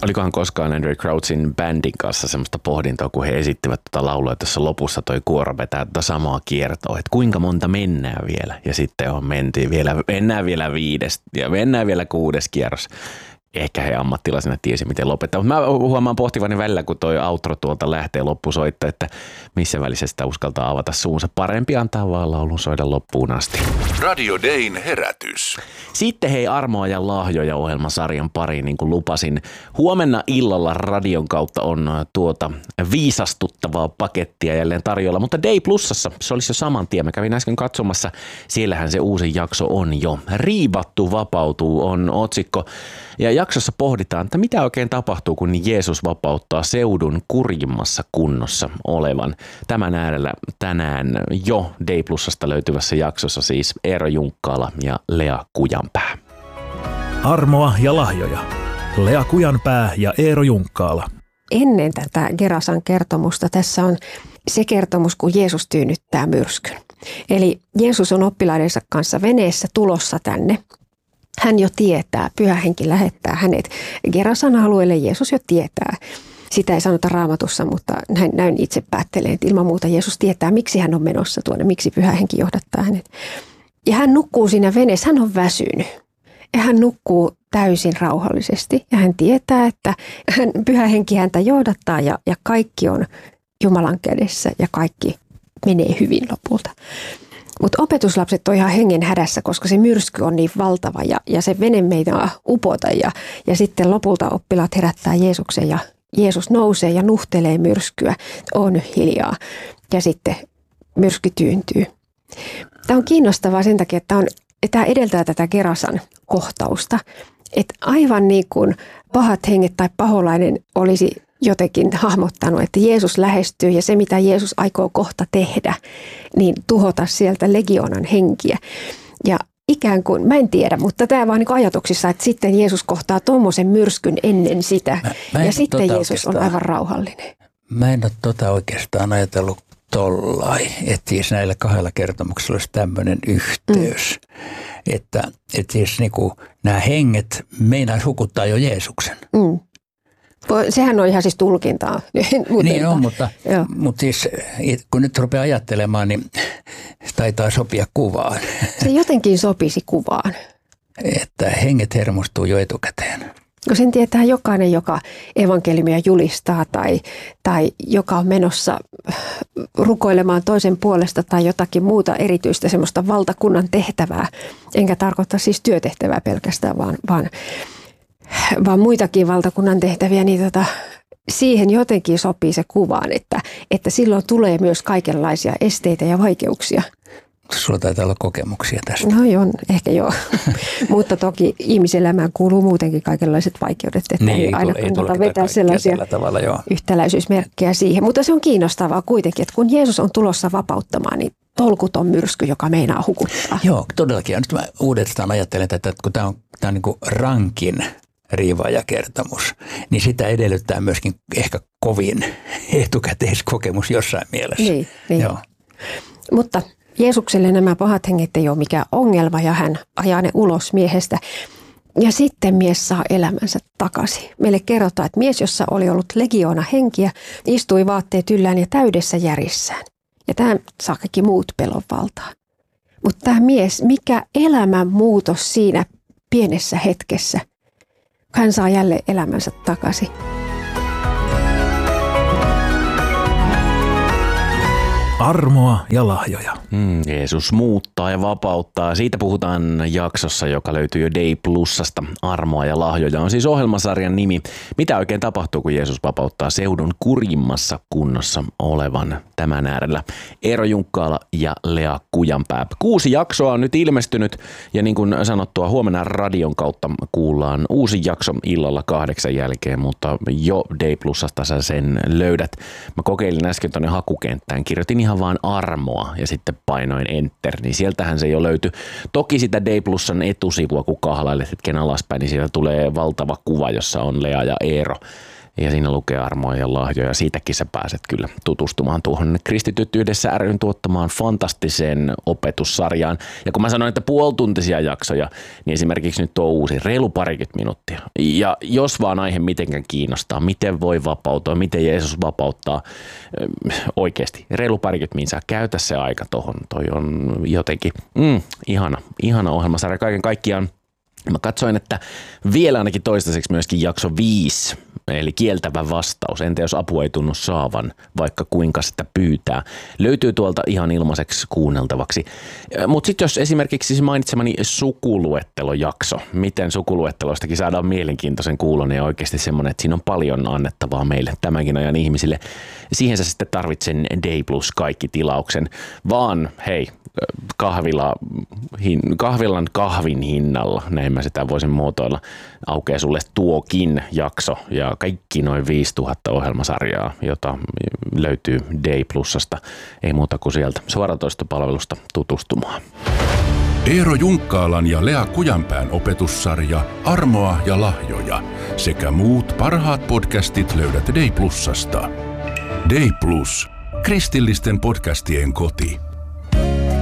Olikohan koskaan Andraé Crouchin bändin kanssa semmoista pohdintoa, kun he esittivät tätä laulua, että tuossa lopussa toi kuoro vetää tätä samaa kiertoa, että kuinka monta mennään vielä. Ja sitten mentiin vielä, mennään vielä 5 ja mennään vielä 6 kierros. Ehkä he ammattilaisena tiesi, miten lopettaa. Mutta mä huomaan pohtivani välillä, kun toi outro tuolta lähtee loppusoittaa, että missä välissä sitä uskaltaa avata suunsa. Parempi antaa vaan laulun soida loppuun asti. Radio Dayn herätys. Sitten hei Armoa ja lahjoja -ohjelmasarjan pariin, niin kuin lupasin. Huomenna illalla radion kautta on viisastuttavaa pakettia jälleen tarjolla, mutta Day Plusassa se olisi jo saman tien. Mä kävin äsken katsomassa, siellähän se uusi jakso on jo. Riivattu vapautuu on otsikko. Ja jaksossa pohditaan, että mitä oikein tapahtuu, kun Jeesus vapauttaa seudun kurjimmassa kunnossa olevan. Tämän äärellä tänään jo Day Plusasta löytyvässä jaksossa siis Eero Junkkaala ja Lea Kujanpää. Armoa ja lahjoja. Lea Kujanpää ja Eero Junkkaala. Ennen tätä Gerasan kertomusta tässä on se kertomus, kun Jeesus tyynnyttää myrskyn. Eli Jeesus on oppilaidensa kanssa veneessä tulossa tänne. Hän jo tietää, Pyhä Henki lähettää hänet Gerasan alueelle, Jeesus jo tietää. Sitä ei sanota Raamatussa, mutta näin itse päättelen, että ilman muuta Jeesus tietää, miksi hän on menossa tuonne, miksi Pyhä Henki johdattaa hänet. Ja hän nukkuu siinä veneessä, hän on väsynyt. Ja hän nukkuu täysin rauhallisesti ja hän tietää, että Pyhä Henki häntä johdattaa ja kaikki on Jumalan kädessä ja kaikki menee hyvin lopulta. Mutta opetuslapset on ihan hengen hädässä, koska se myrsky on niin valtava ja se vene meinaa upota ja sitten lopulta oppilaat herättää Jeesuksen ja Jeesus nousee ja nuhtelee myrskyä, on hiljaa ja sitten myrsky tyyntyy. Tämä on kiinnostavaa sen takia, että tämä edeltää tätä Gerasan kohtausta, että aivan niin kuin pahat henget tai paholainen olisi jotenkin hahmottanut, että Jeesus lähestyy ja se, mitä Jeesus aikoo kohta tehdä, niin tuhota sieltä legioonan henkiä. Ja ikään kuin, mä en tiedä, mutta tämä vaan niin kuin ajatuksissa, että sitten Jeesus kohtaa tuommoisen myrskyn ennen sitä ja sitten Jeesus on aivan rauhallinen. Mä en ole oikeastaan ajatellut tollain, että siis näillä 2 kertomuksilla olisi tämmöinen yhteys, että siis niin kuin nämä henget meinaisi hukuttaa jo Jeesuksen. Sehän on ihan siis tulkintaa. Niin on, mutta siis kun nyt rupeaa ajattelemaan, niin se taitaa sopia kuvaan. Se jotenkin sopisi kuvaan. Että henget hermostuu jo etukäteen. Kun sen tietää jokainen, joka evankeliumia julistaa tai joka on menossa rukoilemaan toisen puolesta tai jotakin muuta erityistä semmoista valtakunnan tehtävää. Enkä tarkoita siis työtehtävää pelkästään, vaan muitakin valtakunnan tehtäviä, niin siihen jotenkin sopii se kuvaan, että silloin tulee myös kaikenlaisia esteitä ja vaikeuksia. Sulla taitaa olla kokemuksia tästä. No joo, ehkä joo. Mutta toki ihmiselämään kuuluu muutenkin kaikenlaiset vaikeudet, että niin, ei aina kannata vetää sellaisia yhtäläisyysmerkkejä siihen. Mutta se on kiinnostavaa kuitenkin, että kun Jeesus on tulossa vapauttamaan, niin tolkuton myrsky, joka meinaa hukuttaa. Joo, todellakin. Ja nyt mä uudestaan ajattelen tätä, että kun tämä on niin kuin rankin riivaajakertomus, niin sitä edellyttää myöskin ehkä kovin etukäteiskokemus jossain mielessä. Niin. Joo. Mutta Jeesukselle nämä pahat henget ei ole mikään ongelma ja hän ajaa ne ulos miehestä. Ja sitten mies saa elämänsä takaisin. Meille kerrotaan, että mies, jossa oli ollut legioona henkiä, istui vaatteet yllään ja täydessä järissään. Ja tämä saa kaikki muut pelon valtaa. Mutta tämä mies, mikä elämän muutos siinä pienessä hetkessä, hän saa jälleen elämänsä takaisin. Armoa ja lahjoja. Jeesus muuttaa ja vapauttaa. Siitä puhutaan jaksossa, joka löytyy jo Day Plusasta. Armoa ja lahjoja on siis ohjelmasarjan nimi. Mitä oikein tapahtuu, kun Jeesus vapauttaa seudun kurjimmassa kunnossa olevan tämän äärellä? Eero Junkkaala ja Lea Kujanpää. 6 jaksoa on nyt ilmestynyt ja niin kuin sanottua, huomenna radion kautta kuullaan uusi jakso illalla 8 jälkeen, mutta jo Day Plusasta sä sen löydät. Mä kokeilin äsken tuonne hakukenttään, kirjoitin ihan vaan armoa ja sitten painoin enter, niin sieltähän se jo löytyi. Toki sitä Day Plusan etusivua, kun kahlailet hetken alaspäin, niin siellä tulee valtava kuva, jossa on Lea ja Eero Ja siinä lukee armoa ja lahjoja. Siitäkin sä pääset kyllä tutustumaan tuohon Kristityt yhdessä ry:n tuottamaan fantastiseen opetussarjaan. Ja kun mä sanoin, että puolituntisia jaksoja, niin esimerkiksi nyt tuo uusi reilu 20 minuuttia. Ja jos vaan aihe mitenkään kiinnostaa, miten voi vapautua, miten Jeesus vapauttaa oikeasti. Reilu 20 minuuttia, käytä se aika tohon. Toi on jotenkin ihana ohjelmasarja kaiken kaikkiaan. Mä katsoin, että vielä ainakin toistaiseksi myöskin jakso 5, eli kieltävä vastaus. Entä jos apua ei tunnu saavan, vaikka kuinka sitä pyytää. Löytyy tuolta ihan ilmaiseksi kuunneltavaksi. Mutta sitten jos esimerkiksi mainitsemani sukuluettelojakso, miten sukuluetteloistakin saadaan mielenkiintoisen kuulon ja oikeasti semmoinen, että siinä on paljon annettavaa meille tämänkin ajan ihmisille. Siihen sä sitten tarvitsen Day Plus kaikki tilauksen, vaan hei, kahvilan kahvin hinnalla, näin mä sitä voisin muotoilla, aukeaa sulle tuokin jakso ja kaikki noin 5000 ohjelmasarjaa, jota löytyy Day Plusasta, ei muuta kuin sieltä suoratoistopalvelusta tutustumaan. Eero Junkkaalan ja Lea Kujanpään opetussarja Armoa ja lahjoja sekä muut parhaat podcastit löydät Day Plusasta. Day Plus, kristillisten podcastien koti.